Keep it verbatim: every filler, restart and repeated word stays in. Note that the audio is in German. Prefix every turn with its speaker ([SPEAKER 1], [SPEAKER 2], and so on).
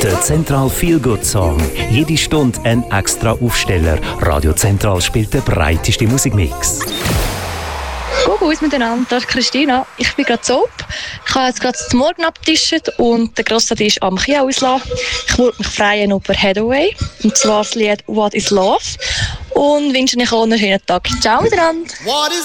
[SPEAKER 1] Der Zentral Feel Good Song. Jede Stunde ein extra Aufsteller. Radio Zentral spielt den breitesten Musikmix.
[SPEAKER 2] Gut miteinander, das ist Christina. Ich bin gerade so. Ich habe jetzt gerade zum Morgen abgetischt und der Grossvater ist am Kia auslassen. Ich würde mich freuen über Hathaway, und zwar das Lied «What is Love», und wünsche euch auch einen schönen Tag. Ciao miteinander.